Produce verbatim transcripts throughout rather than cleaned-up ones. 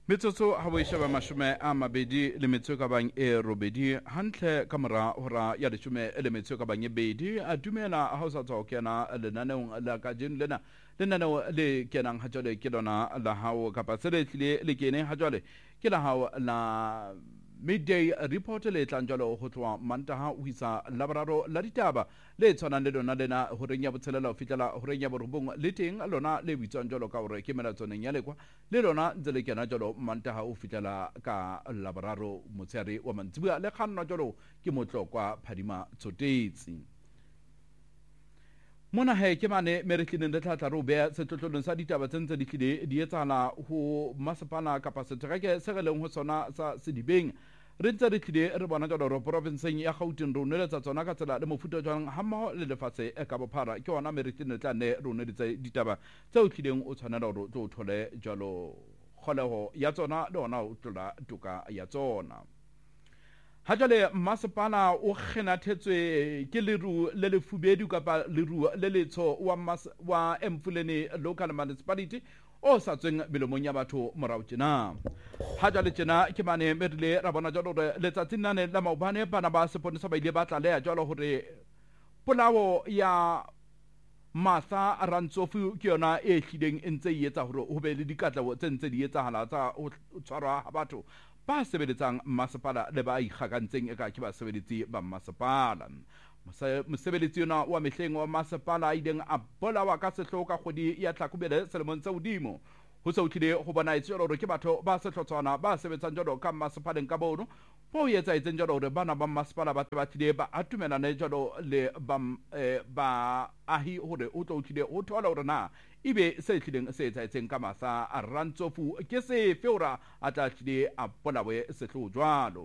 Metsotso ha bo sheba mashome a mabedi le metso ka bang e robedi hantle ka mora hora ya leshome le metso ka bang e bedi a dumela ha o sa tswa kena lenaneong la ka jin lena lenaneo le kenang ha jwale ke lona la hao kapa se le tlile le kene ha jwale ke la hao la midday report le tlang jwalo ho tloa mantaha ho isa laboraro la ditaba le tshwanang le lona lena ho renya botshelela ho fitlela ho renya borobong le teng lona le bitswang jwalo ka hore ke melatsoneng ya lekwa le lona ntse le kena jwalo mantaha ho fitlela ka laboraro motshehare wa mantsibuya le kgannwa jwalo ke motlokwa Phadima Tsotetsi. Mona he ke mane meretleng le tlatla ro be setlotlolong sa ditaba tse ntse di tlile di etsala ho masepala kapa setereke se re leng ho sona sa Sedibeng re ntse re tlile re bona jalo ro provinceng ya Gauteng ro neletsa tsona ka tsela le mofuta jwang ha mmoho le lefatshe e ka bophara ke ona meretleng le tla ne ro neditse ditaba tseo tlileng o tshwanela hore o thole jalo kgoleho ya tsona le ona o tlola toka ya tsona. Ha jwale masepala o kgenathetswe ke leru le lefubedu kapa leru le letsho wa mas, wa Emfuleni local municipality o sa tsweng belomong ya batho morao tjena. Ha jwale tjena ke mane merile ra bona jwalo hore letsatsing nane la maobane bana ba seponesa ba ile ba tlaleha jwalo hore polao ya Martha Rantsofu ke yona e hlileng e ntse e etsa hore ho be le dikatleho tse ntse di etsahala tsa ho tshwarwa ha batho ba sebeletsang masepala le ba ikgakantseng e ka ke ba sebeletsi ba masepala. Mosebeletsi yona wa mehleng wa masepala a ileng a bolawa ka sehloho ka kgwedi ya Tlhakubele selemong tse hodimo ho se utlile ho bona itse jwalo hore ke batho ba sehlotswana ba sebetsang jwalo ka masepaleng ka bono bo etsa itseng jwalo hore bana ba masepala ba ba tlile ba atumelane jwalo le ba ba ahi hore o tlo utlile o thola hore na ibe se tlileng se etsa itseng ka Martha Rantsofu ke se feura a tla tlile a bolawe sehloho jwalo.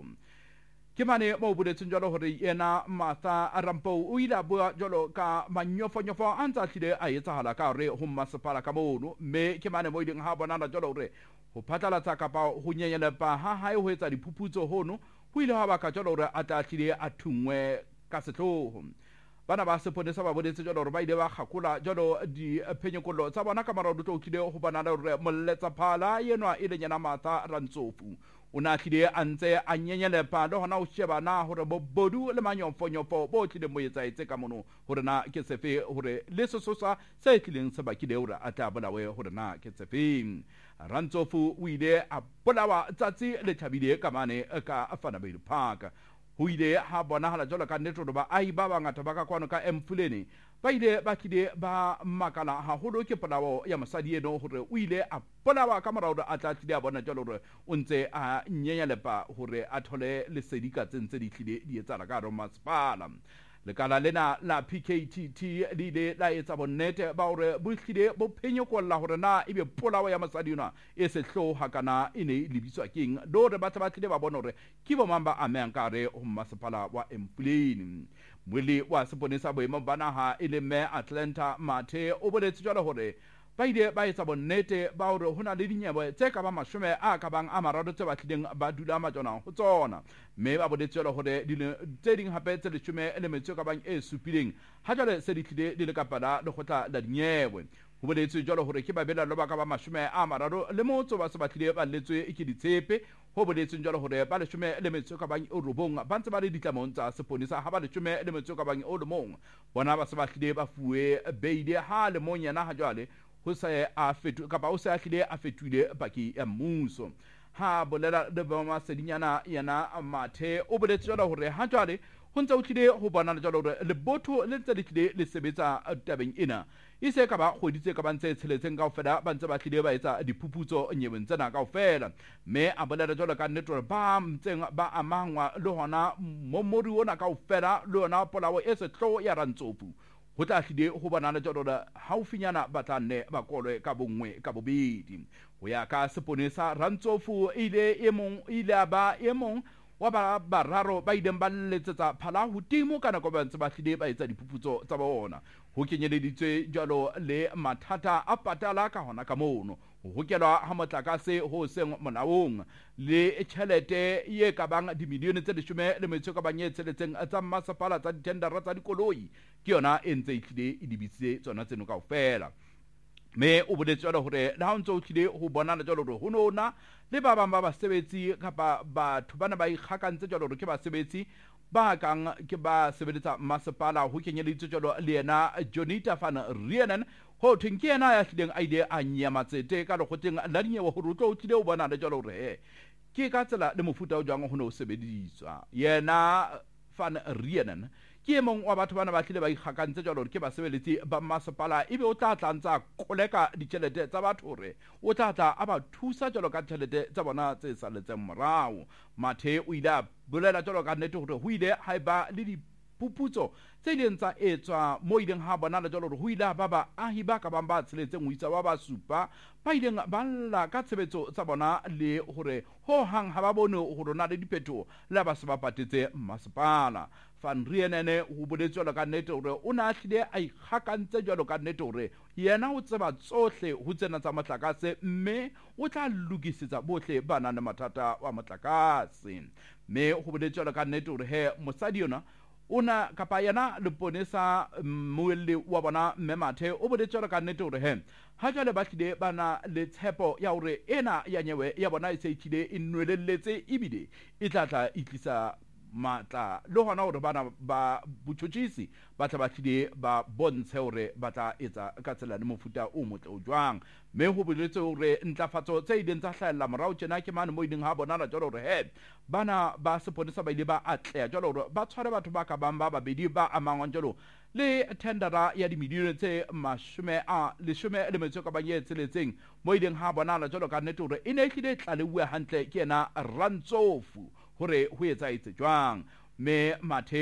Ke mane mo boletseng jwalo hore yena Martha Rampo o ile a bua jwalo ka manyofonyofo a ntse a tlile a etsahala ka hore ho masepala ka mono mme ke mane mo ileng ha bonana jwalo hore ho phatlalatsa kapa ho nyenyela pa ha hae ho etsa diphuputso hono ho ile ha baka jwalo hore a tla tlile a thungwe ka sehloho. Bana ba seponesa ba boletse jwalo hore ba ile ba kgakola jwalo di phenyekollo tsa bona ka mara o tlo tlile ho bonana hore molletsa phala yenwa e le nyana Martha Rantsofu o na tlile a ntse a nyenyele pa le hona ho shebana hore bobodu le manyofonyofo bo tlile mo etsa etse ka mono hore na ke sefe hore le sesosa se tlileng se bakile hore a tla bolawe hore na ke sefe. Rantsofu o ile a bolawa tsatsi le thabile ka mane ka Vanderbijl Park. Ho ile ha bonahala jwalo ka nnete hore baahi ba bangata ba ka kwano ka Emfuleni ba ile ba tlile ba makala haholo ke polao ya mosadi eno hore o ile a bolawa ka morao hore a tla tlile a bona jwalo hore o ntse a nyenyelepa hore a thole lesedi ka tse ntse di tlile di etsala ka hare ho masepala. Lekala lena la P K T T le ile la etsa bonnete ba hore bo hlile bo phenyekolla hore na ebe polao ya mosadi yona e sehloho hakana e ne lebitswa keng le hore ba ba tlile ba bona hore ke bo mang ba amehang ka hare ho masepala wa Emfuleni. Mweli wa seponesa boemo ba naha e le Mme Atlanta Mathe o boletse jwalo hore ba ile ba etsa bonnete ba hore hona le dinyewe tse ka ba mashome a ka bang a mararo tse ba tlileng ba dula majona ho tsona mme ba boletse jwalo hore tse ding hape tse leshome le metso ka bang e supileng ha jwale se di tlile di le ka pala le kgotla la dinyewe. Ho boletse jwalo hore ke ba bela lo ba ka ba mashome a mararo le motso ba se ba tlile ba letswe ke ditshepe. Ho boletse jwalo hore ba leshome le metso ka bang o robong ba ntse ba le ditlamong tsa seponesa ha ba leshome le metso ka bang o lemong bona ba se ba tlile ba fuwe beile ha le monyana ha jwale ho se a fetu kapa o se a hlile a fetule baki ya mmuso. Ha bolela le ba masedinyana yana Mathe o boletse jwalo hore ha jwale ho ntse o tlile ho bona jwalo hore lebotho le ntse le tlile le sebetsa tabeng ena e se ka ba kgoditse ka ba ntse tsheletseng kaofela ba ntse ba tlile ba etsa diphuputso nyeweng tsena kaofela mme a bolela jwalo ka nnete hore ba ntseng ba amangwa le hona momori ona kaofela le yona polao e sehloho ya Rantsofu ho tla hlile ho bonana jwalo hore haufinyana ba tla nne ba kolwe ka bongwe ka bobedi. Ho ya ka seponesa Rantsofu ile e mong ile ba e mong wa ba bararo ba ileng ba letsetsa phala hodimo ka nako ba ntse ba hlile ba etsa diphuputso tsa bona ho kenyeleditswe jwalo le mathata a patala ka hona ka mono ho hokelwa ha motlakase ho seng molaong le tjhelete ye ka bang dimilione tse leshome le metso ka bang e tsheletseng tsa masepala tsa ditendara tsa dikoloi ke yona e ntse e tlile e dibitse tsona tseno kaofela. me o boletse jalo hore le ha o ntse o tlile ho bonana jalo hore ho nona le ba bang ba basebetsi kapa batho bana ba ikgakantse jalo hore ke basebetsi ba kang ke ba sebeletsa masepala ho kenyeleditse jalo le yena Jonita van Rienen ho thweng ke yena ya hlileng a ile a nyamatsete ka lekgotleng la dinyewe hore o tlo o tlile o bonana jalo hore ke ka tsela le mofuta o jwang ho ne o sebediswa yena van Rienen ke mong wa batho bana ba tlile ba ikgakantse jalo hore ke basebeletsi ba masepala ebe o tla tla ntsa koleka ditjhelete tsa batho hore o tla tla a ba thusa jalo ka tjhelete tsa bona tse saletseng morao. Mathe o ile a bolela jalo ka nnete hore ho ile ha eba le diphuputso tse ileng tsa etswa mo ileng ha bonala jalo hore ho ile ba ba ahi ba ka bang ba tsheletseng ho isa ba ba supa ba ileng ba lla ka tshebetso tsa bona le hore ho hang ha ba bone hore na le diphetoho la ba se ba patetse masepala. Van Rienen ho boletse jalo ka nnete hore o na hlile a ikgakantse jalo ka nnete hore yena o tseba tsohle ho tsena tsa motlakase mme o tla lokisetsa bohle ba nang le mathata wa motlakase. Mme ho boletse jalo ka nnete hore he mosadi yona una kapa yena leponesa moelli wa bona mme Mathe o boletse jalo ka nnete hore he ha jwale ba tlile bana le tshepo ya hore ena ya nyewe ya bona e se tlile e nwelelletse ebile e tla tla itlisa matla le hona hore bana ba botjhotjhisi ba tla ba tlile ba bontshe hore ba tla etsa ka tsela le mofuta o motle o jwang. Mme ho boletse hore ntlafatso tse ileng tsa hlahella morao tjena ke mane mo ileng ha bonala jalo hore he bana ba seponesa ba ile ba atleha jalo hore ba tshware batho ba ka bang ba babedi ba amangwang jalo le tendera ya dimilione tse mashome a leshome le metso ka bang ye tsheletseng mo ileng ha bonala jalo ka nnete hore e ne hlile tlaleuwe hantle ke yena Rantsofu hore ho etsaetse jwang. Me Mathe